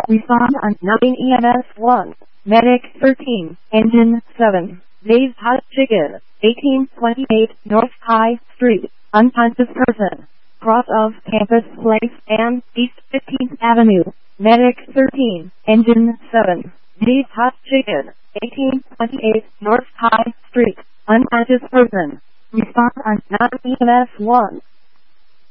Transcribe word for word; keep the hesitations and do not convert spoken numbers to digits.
Respond on nine E M S one. Medic thirteen. Engine seven. Dave's Hot Chicken. eighteen twenty-eight North High Street. Unconscious person. Cross of Campus Place and East fifteenth Avenue. Medic thirteen. Engine seven. Dave's Hot Chicken. eighteen twenty-eight North High Street. Unconscious person. Respond on nine E M S one.